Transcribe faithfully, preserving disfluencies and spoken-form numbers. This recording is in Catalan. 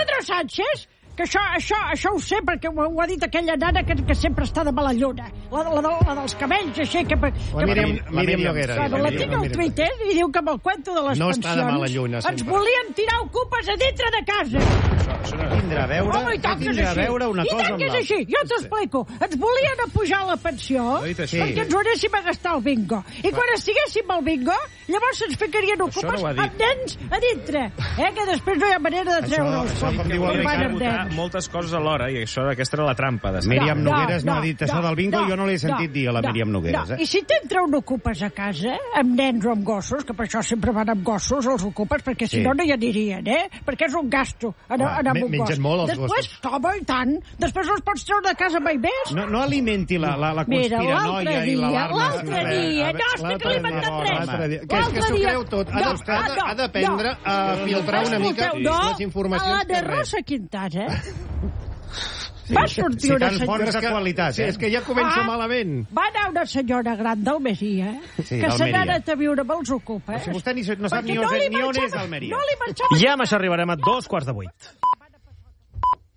Pedro Sánchez, que això, això, això ho sé perquè ho, ho ha dit aquella nana que, que sempre està de mala lluna, la, la, la, la dels cabells, així que... La Míriam, Míriam Noguera. Bueno, la tinc al Twitter i diu que amb el cuento de les no pensions està de mala lluna, ens volien tirar ocupes a dintre de casa. Això no tindrà a veure, Home, i tant que és tindrà a així. veure una I cosa tant amb que és l'altra. així, jo t'ho explico. Ens volien apujar la pensió Sí. perquè ens ho anéssim a gastar al bingo. I quan estiguéssim al bingo, llavors se'ns ficarien ocupes no amb nens a dintre. Eh, que després no hi ha manera de treure'ls. això, com diu el Quan Ricard, amb votar nens. moltes coses alhora, i això, aquesta era la trampa. De Míriam No, Nogueres no, no, ha dit això no, del bingo, no, jo no l'he sentit no, dir a la no, Míriam Nogueres. no. Eh? I si t'entra un ocupes a casa, amb nens o amb gossos, que per això sempre van amb gossos, els ocupes, perquè si Sí. no no hi anirien, eh? Perquè és un gasto anar, Ah, anar amb me- un mengen gos. molt els Després, gossos. home, i tant. Després no els pots treure de casa mai més. No, no alimenti la, la, la Mira, l'altre conspiranoia i dia, l'alarma. l'altre dia, no, estic L'altre alimentant dia, res. l'altre dia. Que és que L'altre s'ho dia- creu tot. Ha No, de- ah, no, ha d'aprendre no. a filtrar una mica Escolteu, no, les informacions a la que de rep. Rosa Quintana va sortir Si una tants senyora... fonts de qualitat, eh? És que ja comença Ah, malament. Va anar una senyora gran d'Almeria, Sí, que se d'Almeria. n'ha anat a viure amb els ocupes. Si vostè ni, no sap perquè ni on, li ni on és marxava- Almeria. No li marxava... Ja amb això arribarem a dos quarts de vuit.